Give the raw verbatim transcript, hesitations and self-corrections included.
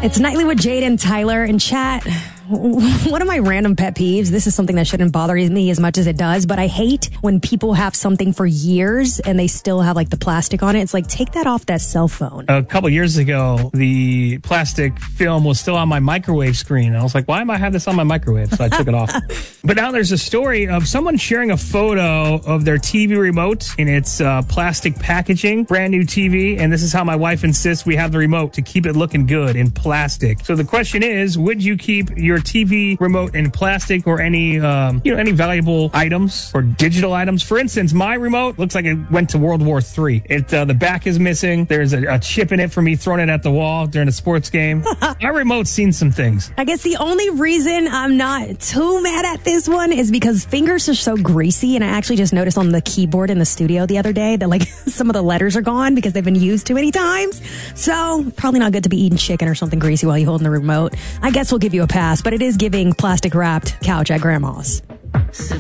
It's Nightly with Jade and Tyler in chat. One of my random pet peeves, this is something that shouldn't bother me as much as it does, but I hate when people have something for years and they still have like the plastic on it. It's like, take that off that cell phone. A couple years ago, the plastic film was still on my microwave screen. I was like, why am I have this on my microwave? So I took it off. But now there's a story of someone sharing a photo of their T V remote in its uh, plastic packaging, brand new T V. And this is how my wife insists we have the remote to keep it looking good in plastic. So the question is, would you keep your T V remote in plastic or any, um, you know, any valuable items or digital items? For instance, my remote looks like it went to World War Three. It, uh, the back is missing. There's a, a chip in it for me throwing it at the wall during a sports game. My remote's seen some things. I guess the only reason I'm not too mad at this one is because fingers are so greasy, and I actually just noticed on the keyboard in the studio the other day that like some of the letters are gone because they've been used too many times. So probably not good to be eating chicken or something greasy while you're holding the remote. I guess we'll give you a pass, but it is giving plastic wrapped couch at grandma's.